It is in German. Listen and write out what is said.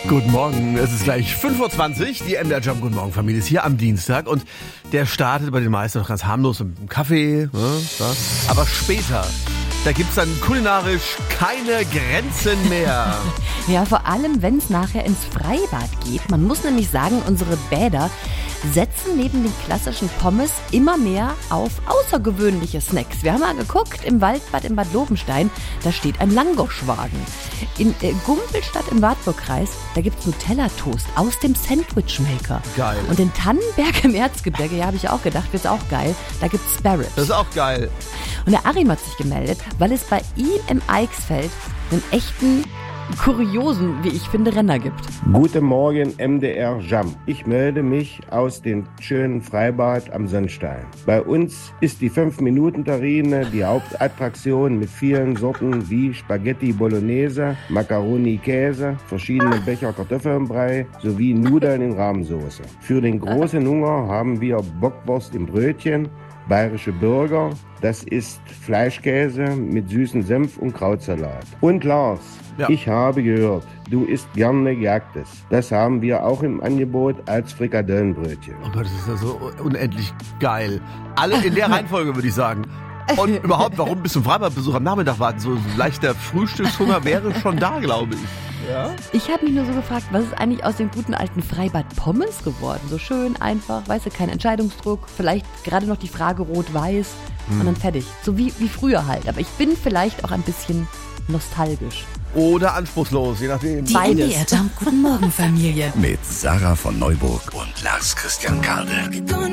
Guten Morgen, es ist gleich 5:20 Uhr, die MDR Jump Guten Morgen Familie ist hier am Dienstag und der startet bei den meisten noch ganz harmlos mit einem Kaffee, das. Aber später, da gibt's dann kulinarisch keine Grenzen mehr. Ja, vor allem, wenn es nachher ins Freibad geht. Man muss nämlich sagen, unsere Bäder setzen neben den klassischen Pommes immer mehr auf außergewöhnliche Snacks. Wir haben mal geguckt, im Waldbad in Bad Lobenstein, da steht ein Langoschwagen. In Gumpelstadt im Wartburgkreis, da gibt's Nutella-Toast aus dem Sandwichmaker. Geil. Und in Tannenberg im Erzgebirge, ja, habe ich auch gedacht, wird's auch geil, da gibt's Spare Ribs. Das ist auch geil. Und der Arim hat sich gemeldet, weil es bei ihm im Eichsfeld einen echten, kuriosen, wie ich finde, Renner gibt. Guten Morgen, MDR Jump. Ich melde mich aus dem schönen Freibad am Sonnstein. Bei uns ist die 5-Minuten-Terrine die Hauptattraktion mit vielen Sorten wie Spaghetti Bolognese, Macaroni Käse, verschiedene Becher Kartoffelbrei sowie Nudeln in Rahmsoße. Für den großen Hunger haben wir Bockwurst im Brötchen, bayerische Burger, das ist Fleischkäse mit süßen Senf und Krautsalat. Und Lars, ja. Ich habe gehört, du isst gerne Gejagtes. Das haben wir auch im Angebot als Frikadellenbrötchen. Oh Gott, das ist ja so unendlich geil. Alle in der Reihenfolge, würde ich sagen. Und überhaupt, warum bis zum Freibadbesuch am Nachmittag warten? So ein leichter Frühstückshunger wäre schon da, glaube ich. Ja? Ich habe mich nur so gefragt, was ist eigentlich aus dem guten alten Freibad Pommes geworden? So schön, einfach, weißt du, kein Entscheidungsdruck, vielleicht gerade noch die Frage rot-weiß und dann fertig. So wie früher halt. Aber ich bin vielleicht auch ein bisschen nostalgisch. Oder anspruchslos, je nachdem. Die Beides. MDR Jump Guten Morgen Familie. Mit Sarah von Neuburg und Lars Christian Kade.